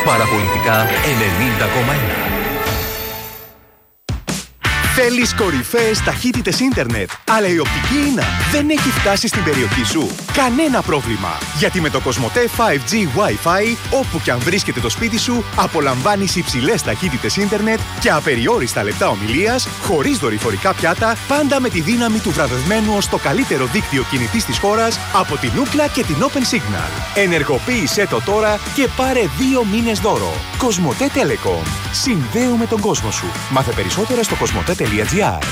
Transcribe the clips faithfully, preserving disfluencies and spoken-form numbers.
Παραπολιτικά ενενήντα κόμμα ένα. Θέλεις κορυφαίες ταχύτητες ίντερνετ, αλλά η οπτική ίνα δεν έχει φτάσει στην περιοχή σου? Κανένα πρόβλημα, γιατί με το Κοσμοτέ φάιβ τζι Wi-Fi, όπου και αν βρίσκεται το σπίτι σου, απολαμβάνεις υψηλές ταχύτητες ίντερνετ και απεριόριστα λεπτά ομιλίας, χωρίς δορυφορικά πιάτα, πάντα με τη δύναμη του βραβευμένου ως το καλύτερο δίκτυο κινητής της χώρας από την Ookla και την Open Signal. Ενεργοποίησέ το τώρα και πάρε δύο μήνες δώρο. Κοσμοτέ Telecom. Συνδέουμε τον κόσμο σου. Μάθε περισσότερα στο κοσμοτέ τελεία τζι άρ.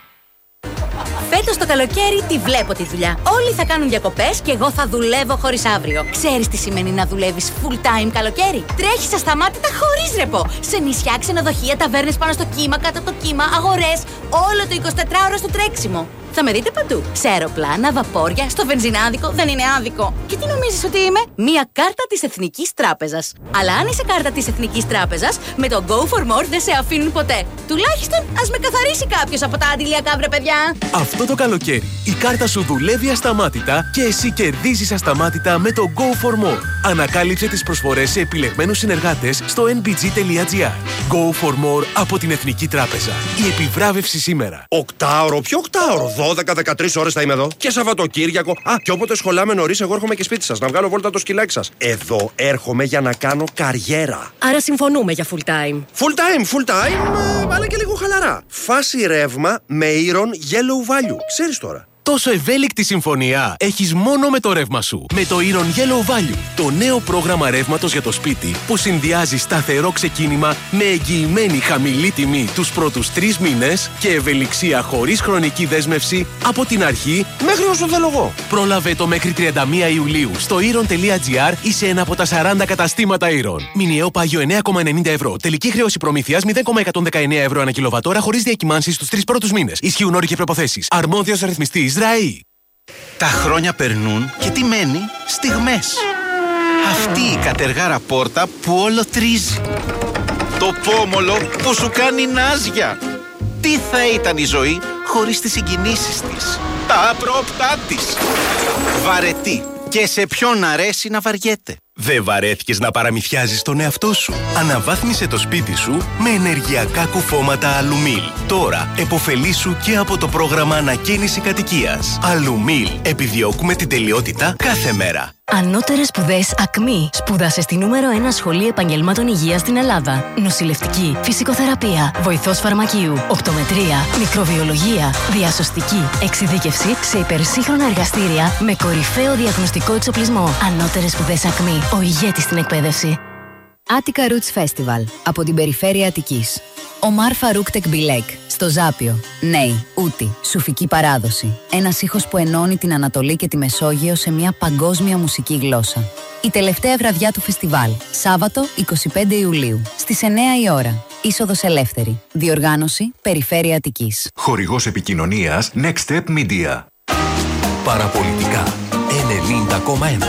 Φέτος το καλοκαίρι τη βλέπω τη δουλειά. Όλοι θα κάνουν διακοπές και εγώ θα δουλεύω χωρίς αύριο. Ξέρεις τι σημαίνει να δουλεύεις full time καλοκαίρι? Τρέχεις ασταμάτητα χωρίς ρεπό. Σε νησιά, ξενοδοχεία, ταβέρνες πάνω στο κύμα, κάτω από το κύμα, αγορές. Όλο το εικοσιτετράωρο στο τρέξιμο. Θα με δείτε παντού. Σε αεροπλάνα, βαπόρια, στο βενζινάδικο. Δεν είναι άδικο. Και τι νομίζεις ότι είμαι? Μία κάρτα της Εθνικής Τράπεζας. Αλλά αν είσαι κάρτα της Εθνικής Τράπεζας, με το Go for More δεν σε αφήνουν ποτέ. Τουλάχιστον ας με καθαρίσει κάποιος από τα αντιλιακά, βρε παιδιά. Αυτό το καλοκαίρι η κάρτα σου δουλεύει ασταμάτητα και εσύ κερδίζεις ασταμάτητα με το Go for More. Ανακάλυψε τις προσφορές σε επιλεγμένους συνεργάτες στο εν μπι τζι τελεία τζι άρ. Go for More από την Εθνική Τράπεζα. Η επιβράβευση σήμερα. Οκτάωρο, ποιο οκτάωρο? δώδεκα με δεκατρείς ώρες θα είμαι εδώ. Και Σαββατοκύριακο. Α, και όποτε σχολάμε νωρίς, εγώ έρχομαι και σπίτι σας να βγάλω βόλτα το σκυλάκι σας. Εδώ έρχομαι για να κάνω καριέρα. Άρα συμφωνούμε για full time. Full time, full time, αλλά και λίγο χαλαρά. Φάση ρεύμα με Iron Yellow Value. Ξέρεις τώρα. Τόσο ευέλικτη συμφωνία έχεις μόνο με το ρεύμα σου. Με το Iron Yellow Value, το νέο πρόγραμμα ρεύματος για το σπίτι που συνδυάζει σταθερό ξεκίνημα με εγγυημένη χαμηλή τιμή τους πρώτους τρεις μήνες και ευελιξία χωρίς χρονική δέσμευση από την αρχή μέχρι όσο θέλω εγώ. Πρόλαβε το μέχρι τριάντα μία Ιουλίου στο iron τελεία τζι άρ ή σε ένα από τα σαράντα καταστήματα Iron. Μηνιαίο πάγιο εννέα κόμμα ενενήντα ευρώ. Τελική χρέωση προμήθειας μηδέν κόμμα εκατόν δεκαεννέα ευρώ ανά κιλοβατόρα χωρίς διακυμάνσεις στους τρεις πρώτους μήνες. Ισχύουν όροι και προϋποθέσεις. Αρμόδιος ρυθμιστής ΡΑΗ. Τα χρόνια περνούν και τι μένει? Στιγμές. Αυτή η κατεργάρα πόρτα που όλο τρίζει. Το πόμολο που σου κάνει νάζια. Τι θα ήταν η ζωή χωρίς τις συγκινήσεις της, τα απρόπτά της. Βαρετή. Και σε ποιον αρέσει να βαριέται. Δεν βαρέθηκες να παραμυθιάζεις τον εαυτό σου? Αναβάθμισε το σπίτι σου με ενεργειακά κουφώματα Αλουμίλ. Τώρα επωφελήσου και από το πρόγραμμα ανακαίνιση κατοικίας. Αλουμίλ. Επιδιώκουμε την τελειότητα κάθε μέρα. Ανώτερες σπουδές ΑΚΜΗ. Σπούδασε στη νούμερο ένα σχολή επαγγελμάτων υγείας στην Ελλάδα. Νοσηλευτική, φυσικοθεραπεία, βοηθός φαρμακείου, οπτομετρία, μικροβιολογία, διασωστική, εξειδίκευση σε υπερσύγχρονα εργαστήρια με κορυφαίο διαγνωστικό εξοπλισμό. Ανώτερες σπουδές ΑΚΜΗ. Ο ηγέτης στην εκπαίδευση. Attica Roots Festival από την περιφέρεια Αττικής. Ο Μαρ Φαρούκ Τεκμπιλέκ στο Ζάπιο. Νέοι, Ούτη, σουφική παράδοση. Ένας ήχος που ενώνει την Ανατολή και τη Μεσόγειο σε μια παγκόσμια μουσική γλώσσα. Η τελευταία βραδιά του φεστιβάλ, Σάββατο εικοστή πέμπτη Ιουλίου, στις εννέα η ώρα. Είσοδος ελεύθερη. Διοργάνωση Περιφέρεια Αττικής. Χορηγός επικοινωνίας Next Step Media. Παραπολιτικά ενενήντα κόμμα ένα.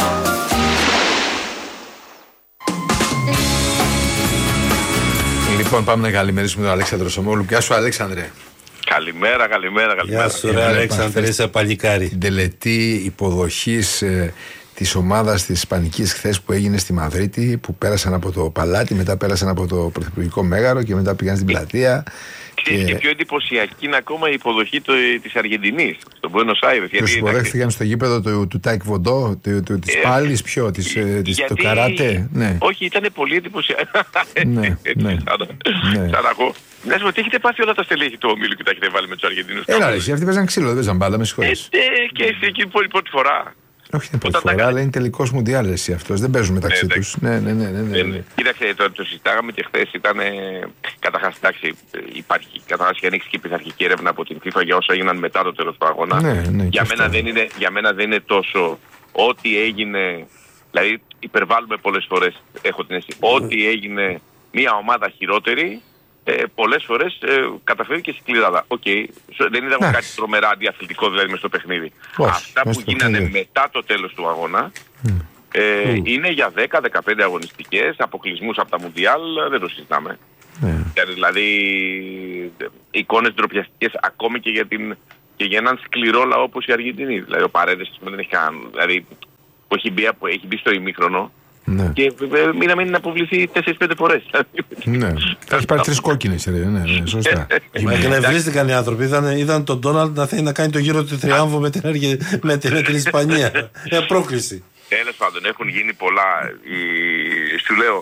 Λοιπόν, πάμε να καλημερίσουμε τον Αλέξανδρο Σωμόλου. Γεια σου, Αλέξανδρε. Καλημέρα, καλημέρα, καλημέρα. Γεια σου, ρε Αλέξανδρε, είσαι παλικάρι. Την τελετή υποδοχής ε, της ομάδας της Ισπανικής χθες που έγινε στη Μαδρίτη, που πέρασαν από το Παλάτι, μετά πέρασαν από το Πρωθυπουργικό Μέγαρο και μετά πήγαν στην πλατεία. Και, και πιο εντυπωσιακή είναι ακόμα η υποδοχή το, της Αργεντινής, στον Buenos Aires. Τους υποδέχτηκαν στο γήπεδο του, του Τάικ Βοντό, του, του, της ε, πάλης, ποιο, της, ε, της, γιατί, το καράτε. Ναι. Όχι, ήταν πολύ εντυπωσιακό. Ναι, ναι. Σαν να ακούω. Να σου πω ότι έχετε πάθει όλα τα στελέχη του ομίλου και τα έχετε βάλει με τους Αργεντινούς. Έλα ρε, αυτοί παίζαν ξύλο, δεν παίζαν μπάλα, με συγχωρείς. Ε, και εσύ εκεί πολύ πρώτη φορά. Όχι την πρώτη φορά, αλλά είναι τελικός μουντιάλ εσύ αυτός, δεν παίζουν μεταξύ ναι, τους. Ναι, ναι, ναι, ναι, ναι, ναι. Κοίταξε, το, το συζητάγαμε και χθες, ήταν καταρχάς, εντάξει, υπάρχει καταρχάς και ανοίξει και πειθαρχική έρευνα από την FIFA για όσα έγιναν μετά το τέλος του αγώνα. Ναι, ναι, για, μένα δεν είναι, για μένα δεν είναι τόσο ό,τι έγινε, δηλαδή υπερβάλλουμε πολλές φορές, έχω την αίσθηση, ό,τι έγινε μια ομάδα χειρότερη, Ε, πολλές φορές ε, καταφέρει και σκληράδα. Οκ, okay. δεν είδαμε κάτι τρομερά αντιαθλητικό δηλαδή μες στο παιχνίδι. Όχι, αυτά που γίνανε παιχνίδι. Μετά το τέλος του αγώνα mm. Ε, mm. είναι για δέκα με δεκαπέντε αγωνιστικές, αποκλεισμούς από τα Μουντιάλ, δεν το συζητάμε. Mm. Δηλαδή εικόνες ντροπιαστικές ακόμη και για, την, και για έναν σκληρό λαό όπως η Αργεντινή. Δηλαδή ο Παρέδες δεν έχει καν, δηλαδή που έχει μπει, που έχει μπει στο ημίχρονο Ναι. Και μείναμε να αποβληθεί τέσσερις πέντε φορές. Ναι. Έχει πάρει τρεις κόκκινες, ναι, ναι, σωστά. Εκνευρίστηκαν οι άνθρωποι. Είδαν, είδαν τον Ντόναλντ να θέλει να κάνει το γύρο του Τριάμβου με την, με την, με την Ισπανία. Μια πρόκληση. Τέλος πάντων, έχουν γίνει πολλά. Η, σου λέω,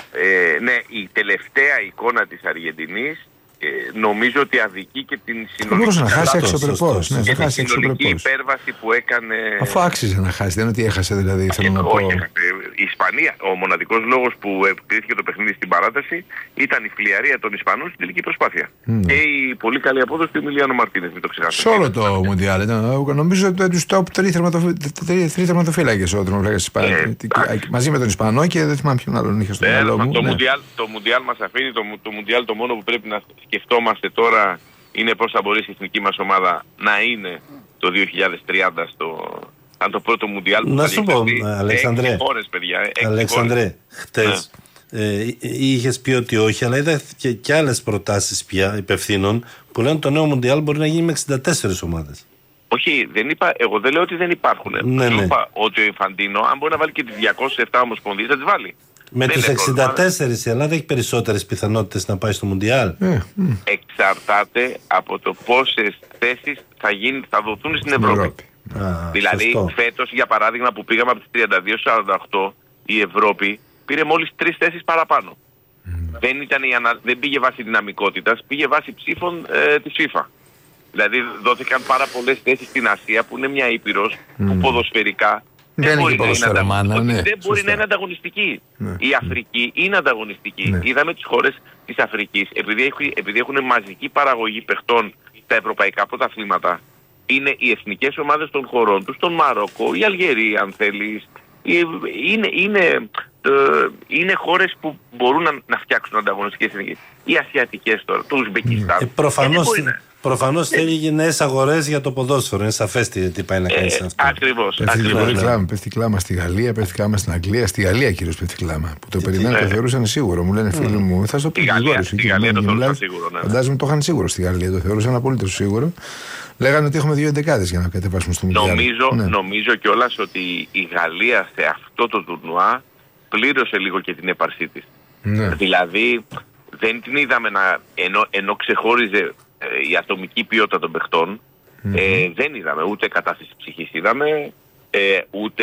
ε, ναι, η τελευταία εικόνα της Αργεντινής ε, νομίζω ότι αδικεί και την συνολική, μπορούσε να χάσει αξιοπρεπώς, ναι, και θα την χάσει συνολική αξιοπρεπώς. υπέρβαση που έκανε. Αφού άξιζε να χάσει, δεν είναι ότι έχασε δηλαδή. Θέλω να πω. Όχι, η Ισπανία, ο μοναδικός λόγος που κρίθηκε το παιχνίδι στην παράταση ήταν η φλιαρία των Ισπανών στην τελική προσπάθεια. Mm. Και η πολύ καλή απόδοση του Εμιλιάνο Μαρτίνες, μην το ξεχάσετε. Σε όλο το Μουντιάλ ήταν. Νομίζω ότι τους top τρεις τερματοφύλακες ο τερματοφύλακας της Ισπανίας. Μαζί με τον Ισπανό και δεν θυμάμαι ποιον άλλον είχε στο μυαλό μου. Το Μουντιάλ μας αφήνει, το Μουντιάλ το μόνο που πρέπει να σκεφτόμαστε τώρα είναι πώς θα μπορέσει η εθνική μας ομάδα να είναι το δύο χιλιάδες τριάντα στο. Αν το πρώτο Μουντιάλ που να σου πω, Αλέξανδρε, χώρες, παιδιά, Αλέξανδρε, χτες ναι. ε, είχες πει ότι όχι, αλλά είδα και, και άλλες προτάσεις πια υπευθύνων που λένε το νέο Μουντιάλ μπορεί να γίνει με εξήντα τέσσερις ομάδες. Όχι, δεν είπα, εγώ δεν λέω ότι δεν υπάρχουν. Ναι, ναι. Είπα ότι ο Ινφαντίνο, αν μπορεί να βάλει και τις διακόσιες επτά ομοσπονδίες, θα τις βάλει. Με τις εξήντα τέσσερις η Ελλάδα έχει περισσότερες πιθανότητες να πάει στο Μουντιάλ. Ε, Εξαρτάται από το πόσες θέσεις θα, γίνει, θα δοθούν στην Ευρώπη. Ευρώπη. Α, δηλαδή σωστό. Φέτος για παράδειγμα που πήγαμε από τις τριάντα δύο σαράντα οκτώ η Ευρώπη πήρε μόλις τρεις θέσεις παραπάνω. Mm. Δεν, ήταν η ανα... δεν πήγε βάσει δυναμικότητας, πήγε βάσει ψήφων ε, της FIFA. Δηλαδή δόθηκαν πάρα πολλές θέσεις στην Ασία που είναι μια ήπειρος mm. που ποδοσφαιρικά δεν, δεν μπορεί, να είναι, ανταγωνιστική. Ναι, δεν μπορεί να είναι ανταγωνιστική. Ναι. Η Αφρική είναι ανταγωνιστική. Ναι. Είδαμε τις χώρες της Αφρικής επειδή, έχει, επειδή έχουν μαζική παραγωγή παιχτών στα ευρωπαϊκά πρωταθλήματα. Είναι οι εθνικές ομάδες των χωρών τους, τον Μαρόκο, η Αλγερία αν θέλεις. Είναι, είναι, ε, είναι χώρες που μπορούν να, να φτιάξουν ανταγωνιστικές εθνικές. Οι ασιατικές τώρα, το Ουσμπεκιστάν. Ε, προφανώς προφανώς ε, θέλει νέες αγορές για το ποδόσφαιρο. Είναι σαφές τι, τι πάει να κάνει ε, αυτό. Ακριβώς. Πέφτει κλάμα στη Γαλλία, πέφτει κλάμα στην Αγγλία. Στη Γαλλία κυρίως πέφτει κλάμα. Που το περιμένουν, το θεωρούσαν σίγουρο. Μου λένε φίλοι μου, θα στο πει γρήγορα. Στη Γαλλία το θεωρούσαν σίγουρο. Φαντάζομαι το είχαν σίγουρο στη Γαλλία. Το θεωρούσαν απολύτως σίγουρο. Λέγανε ότι έχουμε δύο εντεκάδες για να κατεβάσουμε στο Μουντιάλ. Νομίζω, ναι. νομίζω κιόλας ότι η Γαλλία σε αυτό το τουρνουά πλήρωσε λίγο και την έπαρσή της. Ναι. Δηλαδή δεν την είδαμε να, ενώ, ενώ ξεχώριζε ε, η ατομική ποιότητα των παιχτών, mm-hmm. ε, δεν είδαμε ούτε κατάσταση ψυχής είδαμε, ε, ούτε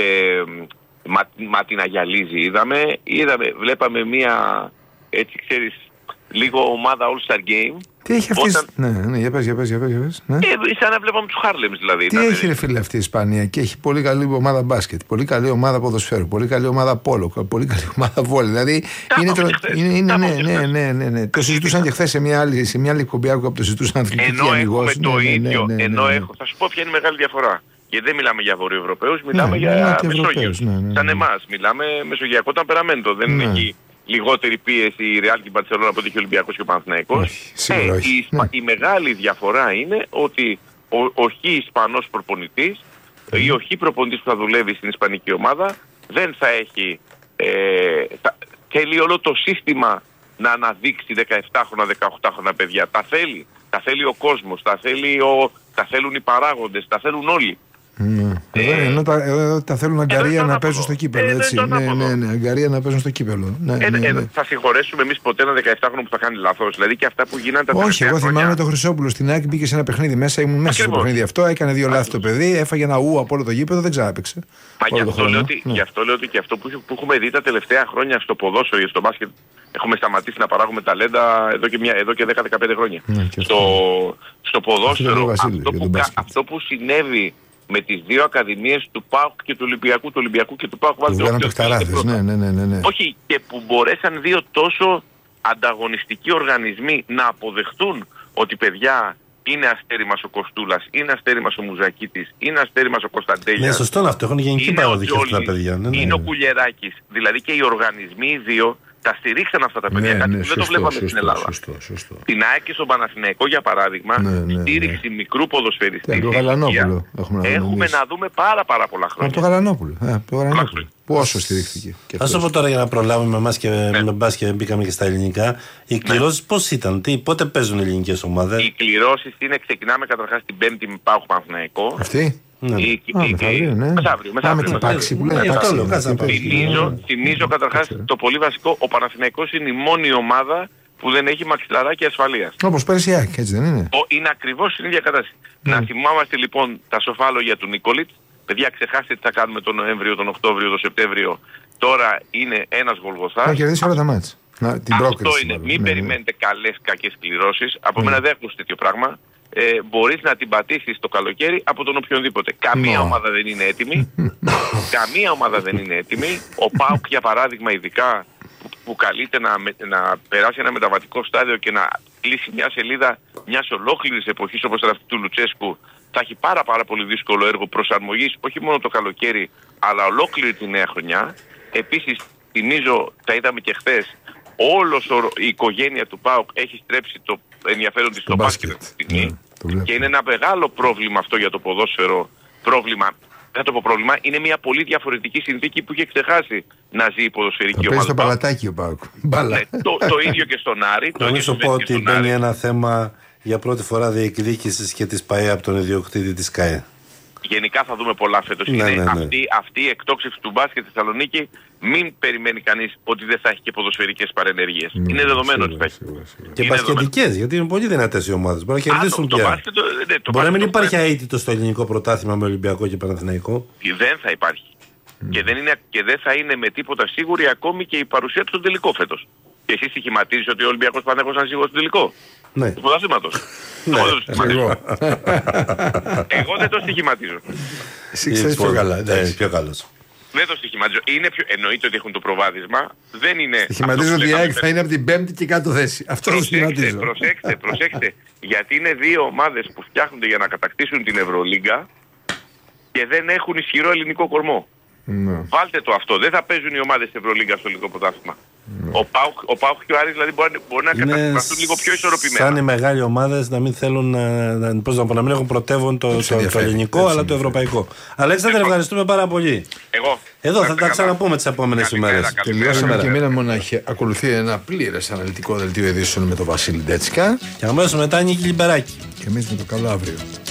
μα, μα την αγιαλίζει είδαμε, είδαμε, βλέπαμε μια έτσι ξέρεις λίγο ομάδα All Star Game. Τι έχει αυτή. Όταν... Ναι, ναι, για πες, για πες, για πες, για πες. Ναι. Ε, σαν να βλέπαμε τους Χάρλεμς δηλαδή. Τι έχει ρε φίλε αυτή η Ισπανία και έχει πολύ καλή ομάδα μπάσκετ, πολύ καλή ομάδα ποδοσφαίρου, πολύ καλή ομάδα πόλο, πολύ καλή ομάδα βόλη. Δηλαδή είναι, τρο... είναι, είναι ναι, ναι, ναι, ναι, ναι. Το συζητούσαν και χθες σε μια άλλη, σε μια άλλη εκπομπή που το συζητούσαν αθλητικοί αμιγώς. Ενώ έχουμε το ίδιο, ενώ έχω, θα σου πω ποια είναι η μεγάλη διαφορά. Γιατί δεν μιλάμε για Βορειοευρωπαίους, μιλάμε ναι, για Μεσόγειος. Ναι, ναι, ναι. Σαν εμάς, μιλάμε μεσογειακό ταμπεραμέντο. Δεν ναι. έχει λιγότερη πίεση η Ρεάλ και η Μπαρσελόνα από ότι είχε ο Ολυμπιακός και ο Παναθηναϊκός. Ε, η, ναι. η μεγάλη διαφορά είναι ότι ο, ο χ Ισπανός προπονητής mm. ή ο χ προπονητής που θα δουλεύει στην Ισπανική ομάδα δεν θα έχει ε, θα, θέλει όλο το σύστημα να αναδείξει δεκαεπτάχρονα, δεκαοκτάχρονα παιδιά. Τα θέλει. Τα θέλει ο κόσμος, τα, θέλει ο, τα θέλουν οι παράγοντες, τα θέλουν όλοι. Ναι. Εδώ, ε, ενώ τα, εδώ τα θέλουν αγκαρία να παίζουν στο κύπελο. Ε, έτσι. Ναι, ναι, ναι, αγκαρία να παίζουν στο κύπελο. Ναι, ε, ναι, ναι. Ε, θα συγχωρέσουμε εμείς ποτέ ένα δεκαεπτάχρονο που θα κάνει λάθος. Δηλαδή και αυτά που γίνανε τα τελευταία χρόνια. Όχι, εγώ θυμάμαι τον Χρυσόπουλο στην ΑΕΚ μπήκε σε ένα παιχνίδι μέσα. Ήμουν μέσα Ακριβώς. στο παιχνίδι αυτό. Έκανε δύο λάθη το παιδί. Έφαγε ένα ου από όλο το γήπεδο. Δεν ξάπαιξε. Μα γι' αυτό, λέω ότι, ναι. γι αυτό λέω ότι και αυτό που, που έχουμε δει τα τελευταία χρόνια στο ποδόσφαιρο ή στο μπάσκετ. Έχουμε σταματήσει να παράγουμε ταλέντα εδώ και, μια, εδώ και δέκα με δεκαπέντε χρόνια. Ναι, στο, στο ποδόσφαιρο αυτό που, αυτό που συνέβη με τις δύο ακαδημίες του ΠΑΟΚ και του Ολυμπιακού, του Ολυμπιακού και του ΠΑΟΚ βάλτε ναι, ναι, ναι, ναι, ναι. όχι, και που μπορέσαν δύο τόσο ανταγωνιστικοί οργανισμοί να αποδεχτούν ότι παιδιά είναι αστέρι μας ο Κοστούλας, είναι αστέρι μας ο Μουζακίτης, είναι αστέρι μας ο Κωνσταντέλιας. Ναι, σωστό αυτό, έχουν γενική παραδοχή αυτά τα παιδιά. Ναι, ναι. Είναι ο Κουλιεράκης, δηλαδή και οι οργανισμοί οι δύο τα στηρίξαν αυτά τα παιδιά, ναι, κάτι ναι, που δεν σωστό, το βλέπαμε σωστό, στην Ελλάδα. Σωστό, σωστό. Την ΑΕΚ και στον Παναθηναϊκό για παράδειγμα, ναι, ναι, στήριξη ναι. μικρού ποδοσφαιριστή. Το Γαλανόπουλο έχουμε, έχουμε να δούμε πάρα πάρα πολλά χρόνια. Από το Γαλανόπουλο. Ε, το Γαλανόπουλο. Πόσο στηρίχθηκε. Θα σου πω τώρα για να προλάβουμε εμάς και ναι. με μπας και μπήκαμε και στα ελληνικά. Οι κληρώσεις ναι. πώς ήταν, τι, πότε παίζουν οι ελληνικές ομάδες? Οι κληρώσεις είναι, ξεκινάμε καταρχάς την Πέμπτη με ΠΑΟΚ Παναθηναϊκό. Αυτή. Μεθαύριο. Θυμίζω καταρχάς το πολύ βασικό, ο Παναθηναϊκός είναι η μόνη ομάδα που δεν έχει μαξιλαράκι ασφαλείας. Όπως πέρσι, έτσι δεν είναι? Είναι ακριβώς στην ίδια κατάσταση. Mm. Να θυμάμαστε λοιπόν τα σοφάλογια του Νίκολιτς. Παιδιά, ξεχάστε τι θα κάνουμε τον Νοέμβριο, τον Οκτώβριο, τον Σεπτέμβριο. Τώρα είναι ένας Γολγοθάς. Θα κερδίσει όλα τα μάτς. Να, την Αυτό πρόκριση, είναι. μάλλον. Μην ναι, περιμένετε ναι. καλές κακές κληρώσεις. Από mm. μένα δεν έχω τέτοιο πράγμα. Ε, μπορείς να την πατήσεις το καλοκαίρι από τον οποιονδήποτε. Καμία no. ομάδα δεν είναι έτοιμη. Καμία ομάδα δεν είναι έτοιμη. Ο ΠΑΟΚ για παράδειγμα ειδικά που, που καλείται να, να περάσει ένα μεταβατικό στάδιο και να κλείσει μια σελίδα μιας ολόκληρης εποχής όπως αυτή του Λουτσέσκου, θα έχει πάρα πάρα πολύ δύσκολο έργο προσαρμογής όχι μόνο το καλοκαίρι αλλά ολόκληρη τη νέα χρονιά. Επίσης θυμίζω, τα είδαμε και χθες, όλος η οικογένεια του ΠΑΟΚ έχει στρέψει το ενδιαφέρον της στο μπάσκετ αυτή τη στιγμή yeah, και είναι ένα μεγάλο πρόβλημα αυτό για το ποδόσφαιρο. Πρόβλημα, δεν το πω πρόβλημα, είναι μια πολύ διαφορετική συνθήκη που είχε ξεχάσει να ζει η ποδοσφαιρική ομάδα. Στο παλατάκι ο ΠΑΟΚ. Ναι, το, το ίδιο και στον Άρη. Να μην σου πω ότι μπαίνει ένα θέμα για πρώτη φορά διεκδίκησης και της ΠΑΕ από τον ιδιοκτήτη της ΚΑΕ. Γενικά θα δούμε πολλά φέτος. Ναι, είναι ναι, ναι. Αυτή, αυτή η εκτόξευση του μπάσκετ στη Θεσσαλονίκη, μην περιμένει κανείς ότι δεν θα έχει και ποδοσφαιρικές παρενέργειες. Mm, είναι δεδομένο ότι θα έχει. Και μπασκετικές, γιατί είναι πολύ δυνατές οι ομάδες. Μπορεί να κερδίσουν πια. Μπάσκετ, ναι, το Μπορεί να μην υπάρχει αίτητο στο ελληνικό πρωτάθλημα με Ολυμπιακό και Παναθηναϊκό. Δεν θα υπάρχει. Mm. Και, δεν είναι, και δεν θα είναι με τίποτα σίγουρη ακόμη και η παρουσία του στον τελικό φέτος. Και εσύ στοιχηματίζεις ότι ο Ολυμπιακός Παναθηναϊκός θα είναι σίγουρος στον τελικό. Ναι. Του πρωταθλήματος. Ναι. Εγώ. Εγώ δεν το στοιχηματίζω. Εσύ ξέρεις πιο καλά. Πιο καλός. Δεν το στοιχηματίζω. Είναι πιο... Εννοείται ότι έχουν το προβάδισμα. Δεν είναι. Στοιχηματίζω ότι η ΑΕΚ θα είναι από την πέμπτη και κάτω θέση. Αυτό το στοιχηματίζω. Προσέξτε, προσέξτε. Γιατί είναι δύο ομάδες που φτιάχνονται για να κατακτήσουν την Ευρωλίγκα και δεν έχουν ισχυρό ελληνικό κορμό. Ναι. Βάλτε το αυτό. Δεν θα παίζουν οι ομάδες της Ευρωλίγκα στο ελληνικό πρωτάθλημα. Ναι. Ο ΠΑΟΚ, ο ΠΑΟΚ και ο Άρης δηλαδή μπορεί, μπορεί να καταστούν λίγο πιο ισορροπημένα. Σαν οι μεγάλοι ομάδες να μην θέλουν να, να, να, να μην έχουν πρωτεύον το, το, το, το ελληνικό έτσι, αλλά το ευρωπαϊκό. Αλέξανδρε, ευχαριστούμε πάρα πολύ. Εγώ. Εδώ θα τα ξαναπούμε τις επόμενες ημέρες. Τελειώσαμε και μήνα μονάχη. Ακολουθεί ένα πλήρες αναλυτικό δελτίο ειδήσεων με τον Βασίλη Ντέτσικα. Και αμέσως μετά Νίκη Λιμπεράκη. Και εμείς με το καλό αύριο.